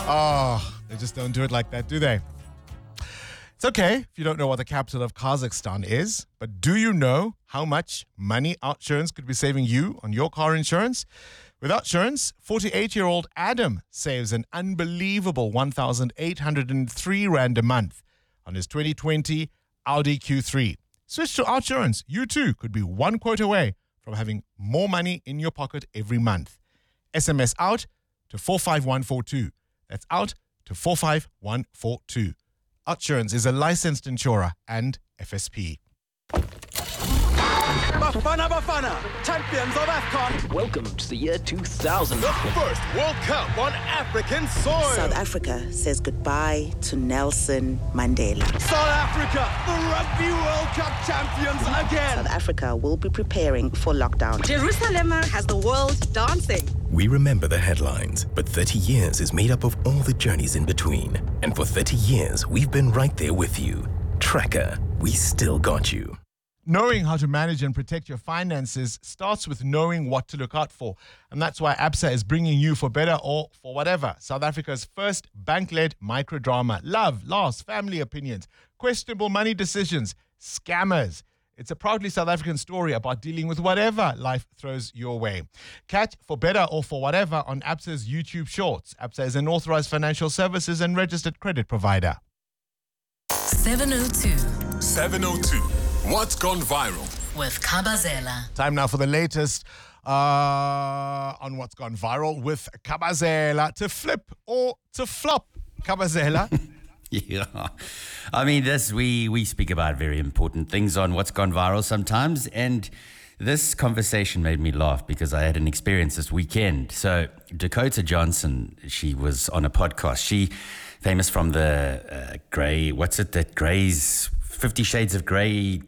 Oh, they just don't do it like that, do they? It's okay if you don't know what the capital of Kazakhstan is, but do you know how much money Outsurance could be saving you on your car insurance? With Outsurance, 48-year-old Adam saves an unbelievable 1,803 Rand a month on his 2020 Audi Q3. Switch to Outsurance. You too could be one quote away from having more money in your pocket every month. SMS out to 45142. That's out to 45142. Outsurance is a licensed insurer and FSP. Bafana, champions of AFCON. Welcome to the year 2000. The first World Cup on African soil. South Africa says goodbye to Nelson Mandela. South Africa, the Rugby World Cup champions again. South Africa will be preparing for lockdown. Jerusalem has the world dancing. We remember the headlines, but 30 years is made up of all the journeys in between. And for 30 years, we've been right there with you. Tracker, we still got you. Knowing how to manage and protect your finances starts with knowing what to look out for. And that's why ABSA is bringing you, for better or for whatever, South Africa's first bank-led microdrama. Love, loss, family opinions, questionable money decisions, scammers. It's a proudly South African story about dealing with whatever life throws your way. Catch For Better or For Whatever on ABSA's YouTube Shorts. ABSA is an authorized financial services and registered credit provider. 702. 702. What's gone viral? With Kabazela. Time now for the latest on what's gone viral with Kabazela. To flip or to flop, Kabazela. Yeah. I mean, we speak about very important things on what's gone viral sometimes, and this conversation made me laugh because I had an experience this weekend. So Dakota Johnson, she was on a podcast. She famous from the Grey's 50 Shades of Grey